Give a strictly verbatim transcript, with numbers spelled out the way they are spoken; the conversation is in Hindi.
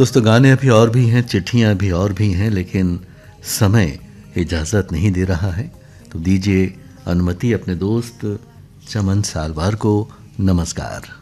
दोस्तों गाने अभी और भी हैं, चिट्ठियाँ अभी और भी हैं, लेकिन समय इजाज़त नहीं दे रहा है। तो दीजिए अनुमति अपने दोस्त चमन सालवार को नमस्कार।